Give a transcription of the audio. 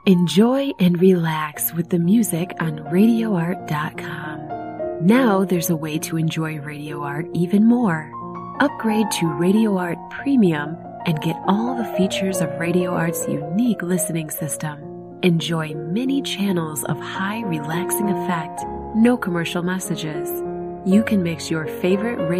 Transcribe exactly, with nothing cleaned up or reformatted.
Enjoy and relax with the music on radio art dot com. Now there's a way to enjoy Radio Art even more. Upgrade to Radio Art Premium and get all the features of Radio Art's unique listening system. Enjoy many channels of high relaxing effect, no commercial messages. You can mix your favorite radio